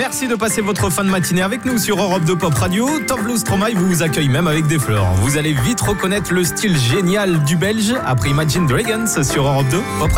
Merci de passer votre fin de matinée avec nous sur Europe 2 Pop Radio. Top Blue Stromae vous accueille même avec des fleurs. Vous allez vite reconnaître le style génial du Belge après Imagine Dragons sur Europe 2 Pop Radio.